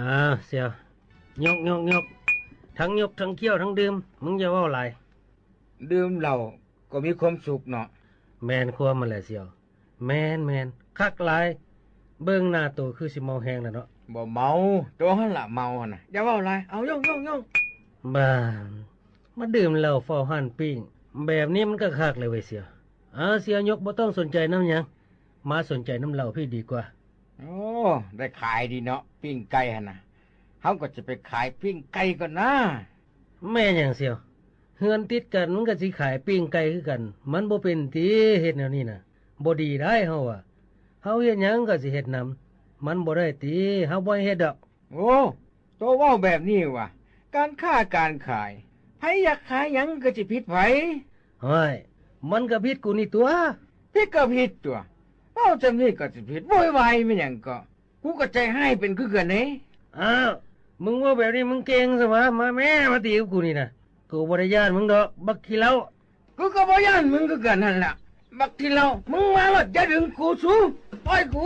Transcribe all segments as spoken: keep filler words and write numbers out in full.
อ่าเสี่ยวยกยกยกทั้งยกทั้งเคี้ยวทั้งดื่มมึงอย่าเว้าหลายดื่มเหล้าก็มีความสุขเนาะแม่นความมันแหละเสี่ยวแม่นแม่นคักหลายเบิ่งหน้าโตคือสิเมาแฮงแล้วเนาะบ่เมาตัวหั่นล่ะเมาหั่นน่ะอย่าเว้าหลายเอาย่องๆๆบ้ามาดื่มเหล้าเฝ้าหั่นปิ้งแบบนี้มันก็คักเลยเว้ยเสี่ยวอ่าเสี่ยวยกบ่ต้องสนใจน้ำหยังมาสนใจน้ำเหล้าพี่ดีกว่าโอ้ได้ขายดีเนาะปิ้งไก่หั่นน่ะเฮาก็จะไปขายปิ้งไก่ก่อนนะแม่หยังเสี่ยวเฮือนติดกันมันก็สิขายปิ้งไก่คือกันมันบ่เป็นติเฮ็ดแนวนี้น่ะบ่ดีได้เฮาอ่ะเฮาเฮ็ดหยังก็สิเฮ็ดนำมันบ่ได้ติเฮาบ่เฮ็ดดอกโอ้โตเว้าแบบนี้ว่ะการค้าการขายไผอยากขายหยังก็สิผิดไผเฮ้ยมันก็ผิดกูนี่ตัวผิดก็ผิดตัวเว้าจังนี้ก็สิผิดโวยวายแม่นหยังก็กูก็ใจให้เป็นคือกันเด้อ้าวมึงว่าแบบนี้มึงเก่งซะวะมาแม่มาตีกับกูนี่น่ะกูบ่ได้ย่านมึงดอกบักขี้เหล้ากูก็บ่ย้านมึงคือกันนั่นล่ะบักขี้เหล้ามึงมาแล้วอย่าดึงกูสูปล่อยกู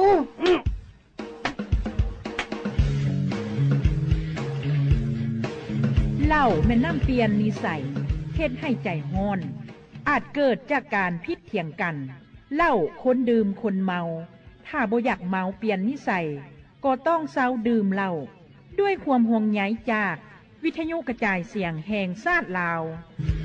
เหล้าแม่นน้ำเปลี่ยนนิสัยเฮ็ดให้ใจฮ้อนอาจเกิดจากการพิษเถียงกันเหล้าคนดื่มคนเมาถ้าบ่อยากเมาเปลี่ยนนิสัยก็ต้องเซาดื่มเหล้าด้วยความห่วงใยจากวิทยุกระจายเสียงแห่งชาติลาว